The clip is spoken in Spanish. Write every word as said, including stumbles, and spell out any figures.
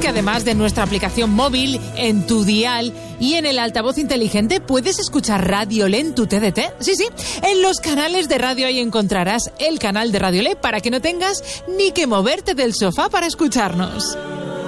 que además de nuestra aplicación móvil, en tu dial y en el altavoz inteligente puedes escuchar Radio L E en tu T D T? Sí, sí, en los canales de radio ahí encontrarás el canal de Radio L E para que no tengas ni que moverte del sofá para escucharnos.